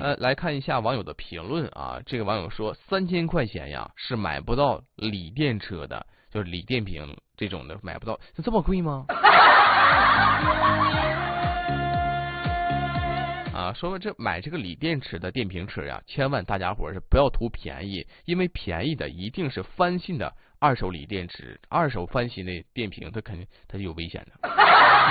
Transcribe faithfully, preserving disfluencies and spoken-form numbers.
呃，来看一下网友的评论啊。这个网友说，三千块钱呀是买不到锂电车的，就是锂电瓶这种的买不到，这么贵吗？啊，说这买这个锂电池的电瓶车呀，千万大家伙是不要图便宜，因为便宜的一定是翻新的二手锂电池，二手翻新的电瓶，它肯定它是有危险的。